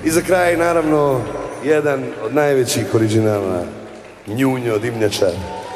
I za kraj, naravno, jedan od najvećih originala, Njunjo Dimnjačar.